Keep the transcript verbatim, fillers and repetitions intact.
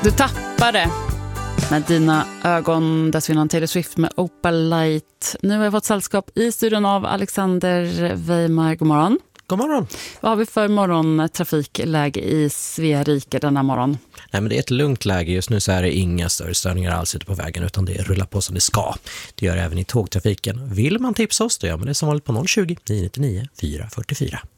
Du tappade med dina ögon, dessförinnan Taylor Swift med Opal Light. Nu har jag fått sällskap i studion av Alexander Weimar. God morgon. God morgon. Vad har vi för morgontrafikläge i Svea rike denna morgon? Nej, men det är ett lugnt läge. Just nu så är det inga större störningar alls ute på vägen, utan det rullar på som det ska. Det gör även i tågtrafiken. Vill man tipsa oss, då gör man det som vanligt på noll tjugo, nio nio nio, fyra fyra fyra.